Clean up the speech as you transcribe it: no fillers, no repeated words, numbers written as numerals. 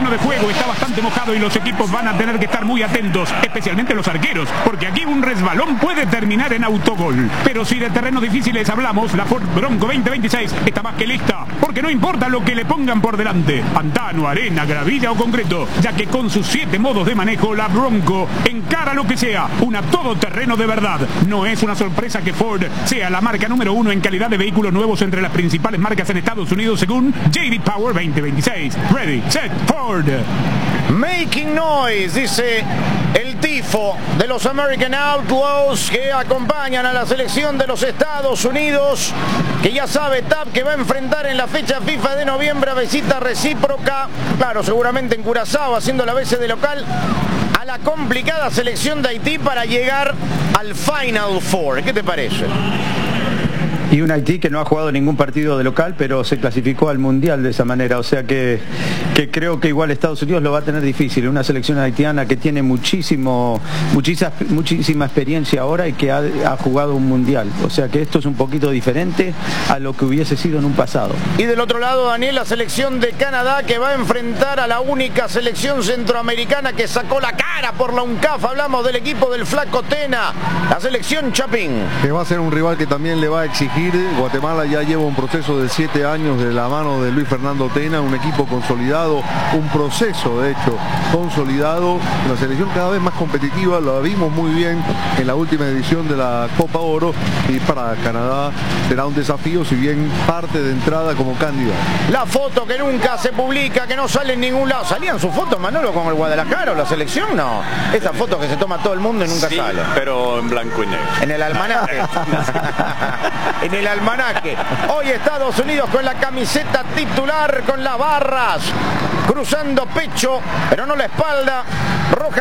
terreno de juego está bastante mojado y los equipos van a tener que estar muy atentos, especialmente los arqueros, porque aquí un resbalón puede terminar en autogol. Pero si de terrenos difíciles hablamos, la Ford Bronco 2026 está más que lista, porque no importa lo que le pongan por delante, pantano, arena, gravilla o concreto, ya que con sus 7 modos de manejo, la Bronco encara lo que sea, una todoterreno de verdad. No es una sorpresa que Ford sea la marca número 1 en calidad de vehículos nuevos entre las principales marcas en Estados Unidos según J.D. Power 2026. Ready, set, Ford. Making noise, dice el tifo de los American Outlaws que acompañan a la selección de los Estados Unidos, que ya sabe TAP que va a enfrentar en la fecha FIFA de noviembre a visita recíproca, claro, seguramente en Curazao, haciendo la veces de local, a la complicada selección de Haití para llegar al Final Four. ¿Qué te parece? Y un Haití que no ha jugado ningún partido de local, pero se clasificó al Mundial de esa manera. O sea que creo que igual Estados Unidos lo va a tener difícil. Una selección haitiana que tiene muchísima experiencia ahora y que ha jugado un Mundial. O sea que esto es un poquito diferente a lo que hubiese sido en un pasado. Y del otro lado, Daniel, la selección de Canadá que va a enfrentar a la única selección centroamericana que sacó la cara por la UNCAF. Hablamos del equipo del Flaco Tena, la selección Chapín. Que va a ser un rival que también le va a exigir. Guatemala ya lleva un proceso de 7 años de la mano de Luis Fernando Tena, un equipo consolidado, un proceso de hecho consolidado, una selección cada vez más competitiva, lo vimos muy bien en la última edición de la Copa Oro, y para Canadá será un desafío, si bien parte de entrada como candidato. La foto que nunca se publica, que no sale en ningún lado. ¿Salían sus fotos, Manolo, con el Guadalajara o la selección? No. Esa foto que se toma todo el mundo y nunca sale. Pero en blanco y negro. En el almanaque. En el almanaque. Hoy Estados Unidos con la camiseta titular, con las barras, cruzando pecho, pero no la espalda. Roja